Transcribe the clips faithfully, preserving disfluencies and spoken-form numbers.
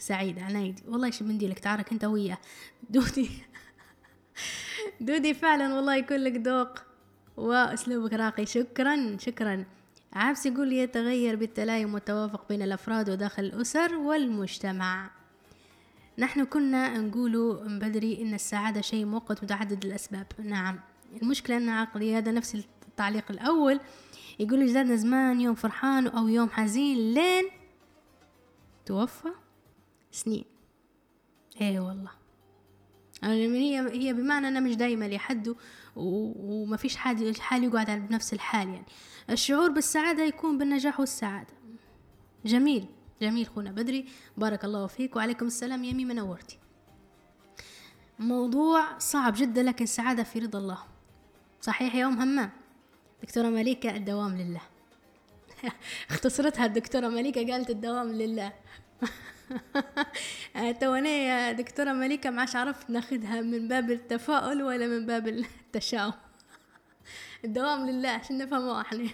سعيد عنايدي. والله شو بندي لك، تعارك انت وياه دودي. دودي فعلا والله يكون لك ذوق واسلوبك راقي. شكرا شكرا. عابس يقول يتغير بالتلايم والتوافق بين الافراد وداخل الاسر والمجتمع. نحن كنا نقولوا من بدري ان السعاده شيء مؤقت متعدد الاسباب. نعم، المشكله ان عقلي هذا نفس التعليق الاول يقول جدادنا زمان يوم فرحان او يوم حزين لين توفى سنين. ايه والله، هي هي بمعنى أنا مش دايما لحد وما فيش حد الحال يقعد على بنفس الحال. يعني الشعور بالسعادة يكون بالنجاح والسعادة. جميل جميل خونا بدري، بارك الله فيك. وعليكم السلام يا ميمة، نورتي. موضوع صعب جدا لكن السعادة في رضا الله. صحيح يا أم همام. دكتورة مليكة الدوام لله. اختصرتها الدكتورة مليكة، قالت الدوام لله. تواني يا دكتورة مليكة معاش عرفت ناخدها من باب التفاؤل ولا من باب التشاؤم. الدوام لله عشان نفهمه احنا.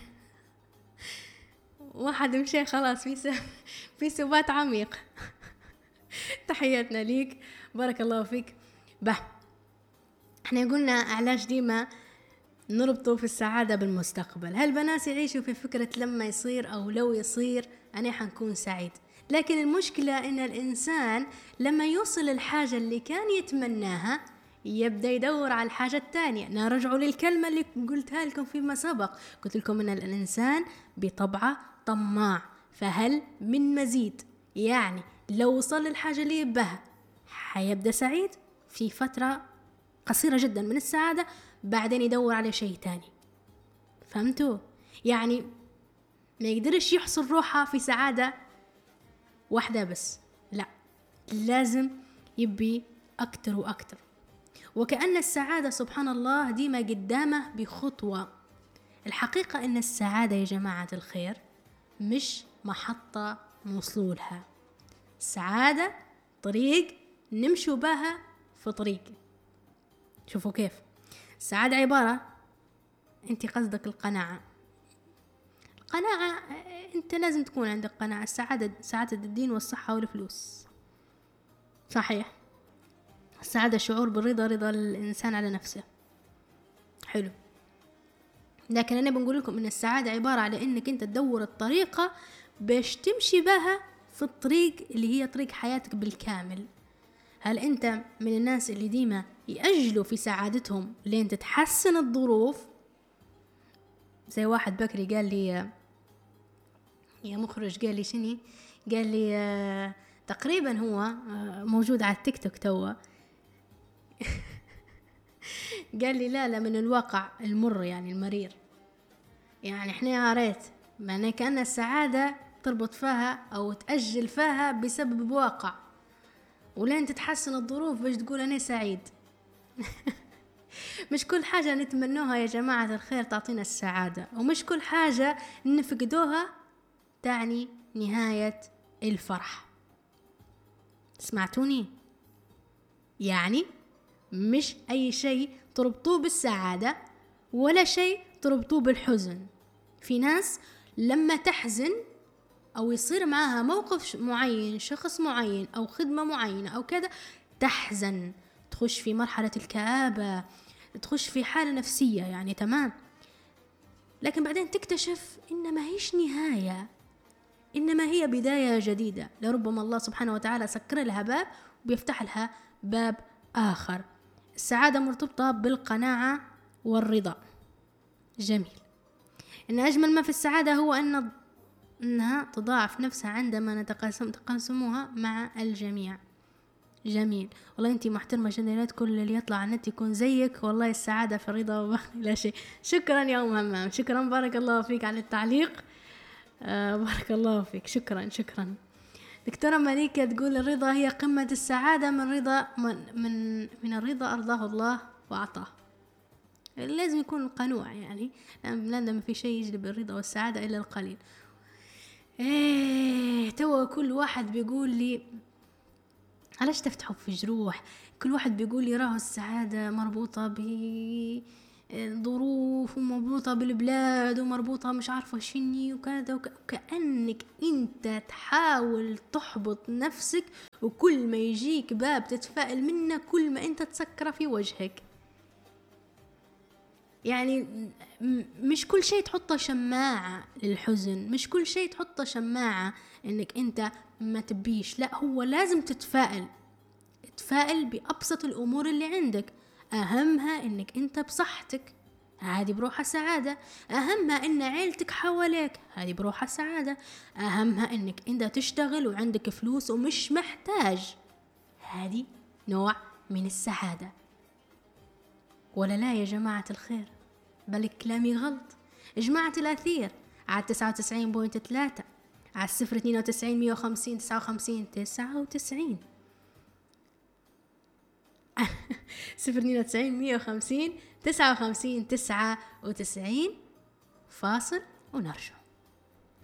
واحد مشي خلاص في في سبات عميق. تحياتنا ليك، بارك الله فيك. به احنا قلنا علاج ديما نربطه في السعادة بالمستقبل. هالبنات يعيشوا في فكرة لما يصير أو لو يصير أنا حنكون سعيد. لكن المشكلة إن الإنسان لما يوصل الحاجة اللي كان يتمناها يبدأ يدور على الحاجة الثانية. نرجع للكلمة اللي قلتها لكم فيما سبق، قلت لكم إن الإنسان بطبعه طماع، فهل من مزيد. يعني لو وصل الحاجة اللي يبها حيبدأ سعيد في فترة قصيرة جدا من السعادة، بعدين يدور على شيء تاني. فهمتوا؟ يعني ما يقدرش يحصل روحه في سعادة واحدة بس، لا، لازم يبي أكتر وأكتر. وكأن السعادة سبحان الله ديما قدامه بخطوة. الحقيقة إن السعادة يا جماعة الخير مش محطة نوصلولها. السعادة طريق نمشوا بها في طريق. شوفوا كيف السعادة عبارة، انت قصدك القناعة. القناعة انت لازم تكون عندك قناعة. السعادة سعادة الدين والصحة والفلوس. صحيح، السعادة شعور بالرضا، رضا الإنسان على نفسه. حلو، لكن أنا بنقول لكم إن السعادة عبارة على إنك أنت تدور الطريقة باش تمشي بها في الطريق اللي هي طريق حياتك بالكامل. هل أنت من الناس اللي ديما يأجلوا في سعادتهم لين تتحسن الظروف؟ زي واحد بكري قال لي يا مخرج، قال لي شني، قال لي آه تقريبا هو آه موجود على التيك توك توا. قال لي لا لا من الواقع المر، يعني المرير. يعني احنا يا ريت معناه كأن السعادة تربط فيها أو تأجل فيها بسبب واقع، ولين تتحسن الظروف باش تقول أنا سعيد. مش كل حاجة نتمنوها يا جماعة الخير تعطينا السعادة، ومش كل حاجة نفقدوها تعني نهاية الفرح. سمعتوني؟ يعني مش أي شيء تربطوه بالسعادة ولا شيء تربطوه بالحزن. في ناس لما تحزن أو يصير معها موقف معين، شخص معين أو خدمة معينة أو كذا، تحزن، تخش في مرحلة الكآبة، تخش في حالة نفسية يعني تمام. لكن بعدين تكتشف إن ما هيش نهاية، إنما هي بداية جديدة. لربما الله سبحانه وتعالى سكر لها باب وبيفتح لها باب آخر. السعادة مرتبطة بالقناعة والرضا. جميل. إن أجمل ما في السعادة هو أن أنها تضاعف نفسها عندما نتقاسم تقاسمها مع الجميع. جميل، والله أنتي محترمة جدا، كل اللي يطلع على النت يكون زيك. والله السعادة في الرضا لا شيء. شكرا يا أم همام، شكرا، بارك الله فيك على التعليق. آه بارك الله فيك، شكرا شكرا. دكتورة مليكة تقول الرضا هي قمة السعادة، من رضا من من, من الرضا أرضاه الله وأعطاه. لازم يكون قنوع، يعني لأن ما في شيء يجلب الرضا والسعادة إلا القليل. إيه تو كل واحد بيقول لي علاش تفتحوا في جروح؟ كل واحد بيقول لي راه السعادة مربوطة ب ظروف ومربوطة بالبلاد ومربوطة مش عارفة شني وكذا، وكأنك انت تحاول تحبط نفسك، وكل ما يجيك باب تتفائل منه كل ما انت تسكره في وجهك. يعني مش كل شيء تحطه شماعة للحزن، مش كل شيء تحطه شماعة انك انت ما تبيش، لا، هو لازم تتفائل. تفائل بأبسط الأمور اللي عندك، أهمها إنك أنت بصحتك، هذه بروحها سعادة. أهمها إن عيلتك حواليك، هذه بروحها سعادة. أهمها إنك أنت تشتغل وعندك فلوس ومش محتاج، هذه نوع من السعادة. ولا لا يا جماعة الخير؟ بل كلامي غلط. جماعة الأثير على تسعة وتسعين بوينت ثلاثة، على الصفر اثنين وتسعين مية وخمسين تسعة وخمسين تسعة وتسعين صفر اثنين وتسعين مية وخمسين تسعة وخمسين تسعة وتسعين. فاصل ونرجع.